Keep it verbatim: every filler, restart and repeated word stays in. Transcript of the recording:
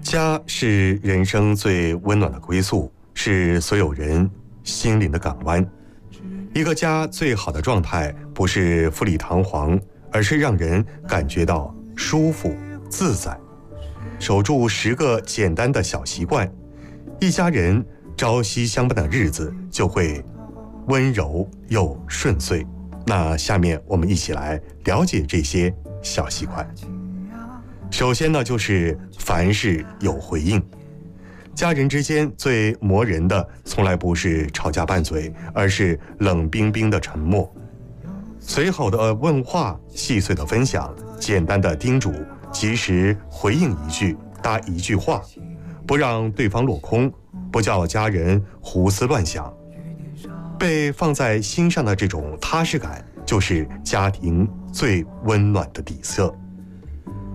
家是人生最温暖的归宿，是所有人心灵的港湾。一个家最好的状态，不是富丽堂皇，而是让人感觉到舒服自在。守住十个简单的小习惯，一家人朝夕相伴的日子就会温柔又顺遂。那下面我们一起来了解这些小习惯。首先呢，就是凡事有回应。家人之间最磨人的，从来不是吵架拌嘴，而是冷冰冰的沉默。随口的问话，细碎的分享，简单的叮嘱，及时回应一句，搭一句话，不让对方落空，不叫家人胡思乱想。被放在心上的这种踏实感，就是家庭最温暖的底色。